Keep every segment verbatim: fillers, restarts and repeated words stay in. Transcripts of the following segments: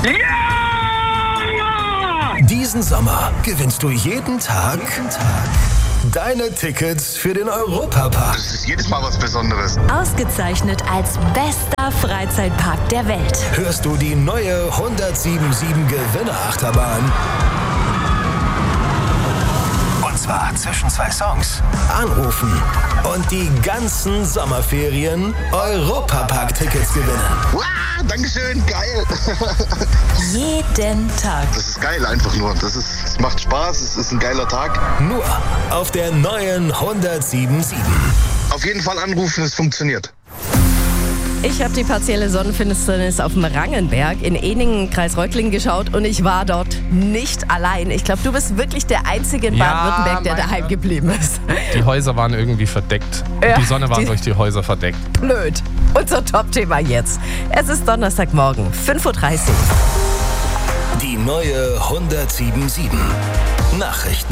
Ja! Diesen Sommer gewinnst du jeden Tag, jeden Tag deine Tickets für den Europapark. Das ist jedes Mal was Besonderes. Ausgezeichnet als bester Freizeitpark der Welt. Hörst du die neue hundertsiebenundsiebzig Gewinnerachterbahn? Und zwar zwischen zwei Songs. Anrufen und die ganzen Sommerferien Europapark-Tickets gewinnen. Wow, Dankeschön, geil. Jeden Tag. Das ist geil einfach nur. Das ist, es macht Spaß, es ist ein geiler Tag. Nur auf der neuen hundertsiebenundsiebzig. Auf jeden Fall anrufen, es funktioniert. Ich habe die partielle Sonnenfinsternis auf dem Rangenberg in Eningen, Kreis Reutlingen geschaut und ich war dort nicht allein. Ich glaube, du bist wirklich der Einzige in Ja, Baden-Württemberg, der meine- daheim geblieben ist. Die Häuser waren irgendwie verdeckt. Ja, die Sonne war die- durch die Häuser verdeckt. Blöd. Unser Top-Thema jetzt. Es ist Donnerstagmorgen, fünf Uhr dreißig. Die neue hundertsiebenundsiebzig. Nachrichten.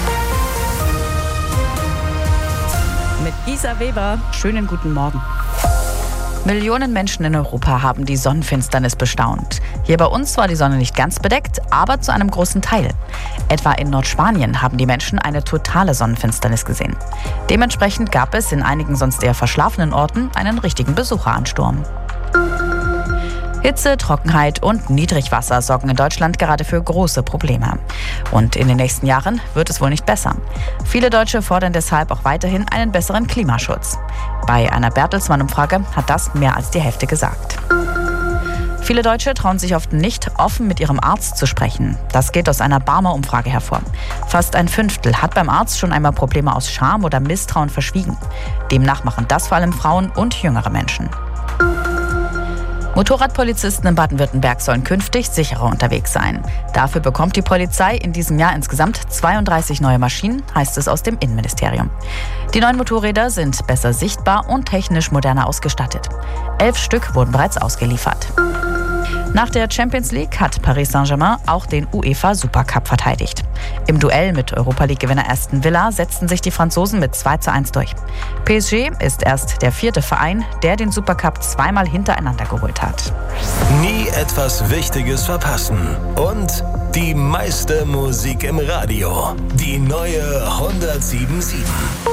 Mit Isa Weber. Schönen guten Morgen. Millionen Menschen in Europa haben die Sonnenfinsternis bestaunt. Hier bei uns war die Sonne nicht ganz bedeckt, aber zu einem großen Teil. Etwa in Nordspanien haben die Menschen eine totale Sonnenfinsternis gesehen. Dementsprechend gab es in einigen sonst eher verschlafenen Orten einen richtigen Besucheransturm. Hitze, Trockenheit und Niedrigwasser sorgen in Deutschland gerade für große Probleme. Und in den nächsten Jahren wird es wohl nicht besser. Viele Deutsche fordern deshalb auch weiterhin einen besseren Klimaschutz. Bei einer Bertelsmann-Umfrage hat das mehr als die Hälfte gesagt. Viele Deutsche trauen sich oft nicht, offen mit ihrem Arzt zu sprechen. Das geht aus einer Barmer-Umfrage hervor. Fast ein Fünftel hat beim Arzt schon einmal Probleme aus Scham oder Misstrauen verschwiegen. Demnach machen das vor allem Frauen und jüngere Menschen. Motorradpolizisten in Baden-Württemberg sollen künftig sicherer unterwegs sein. Dafür bekommt die Polizei in diesem Jahr insgesamt zweiunddreißig neue Maschinen, heißt es aus dem Innenministerium. Die neuen Motorräder sind besser sichtbar und technisch moderner ausgestattet. Elf Stück wurden bereits ausgeliefert. Nach der Champions League hat Paris Saint-Germain auch den UEFA Supercup verteidigt. Im Duell mit Europa-League-Gewinner Aston Villa setzten sich die Franzosen mit zwei zu eins durch. P S G ist erst der vierte Verein, der den Supercup zweimal hintereinander geholt hat. Nie etwas Wichtiges verpassen. Und die meiste Musik im Radio. Die neue hundertsiebenundsiebzig.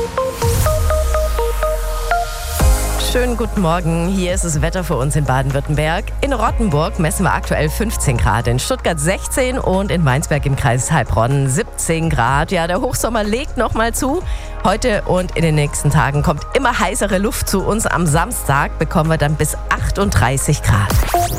Schönen guten Morgen. Hier ist das Wetter für uns in Baden-Württemberg. In Rottenburg messen wir aktuell fünfzehn Grad, in Stuttgart sechzehn und in Weinsberg im Kreis Heilbronn siebzehn Grad. Ja, der Hochsommer legt noch mal zu. Heute und in den nächsten Tagen kommt immer heißere Luft zu uns. Am Samstag bekommen wir dann bis achtunddreißig Grad.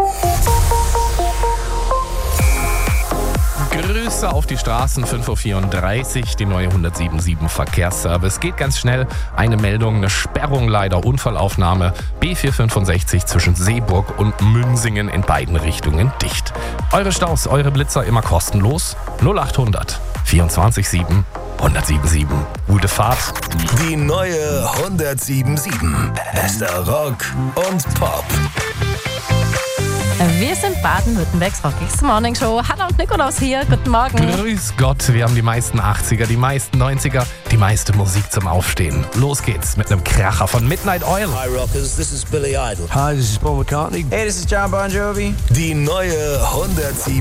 Grüße auf die Straßen, fünf Uhr vierunddreißig, die neue hundertsiebenundsiebzig Verkehrsservice. Geht ganz schnell. Eine Meldung, eine Sperrung leider, Unfallaufnahme. B vierhundertfünfundsechzig zwischen Seeburg und Münsingen in beiden Richtungen dicht. Eure Staus, eure Blitzer immer kostenlos. null achthundert vierundzwanzig sieben hundertsiebenundsiebzig. Gute Fahrt. Die neue hundertsiebenundsiebzig. Bester Rock und Pop. Wir sind Baden-Württembergs rockigste Morningshow. Hannah und Nikolaus hier. Guten Morgen. Grüß Gott, wir haben die meisten achtziger, die meisten neunziger, die meiste Musik zum Aufstehen. Los geht's mit einem Kracher von Midnight Oil. Hi Rockers, this is Billy Idol. Hi, this is Paul McCartney. Hey, this is John Bon Jovi. Die neue hundertsiebenundsiebzig.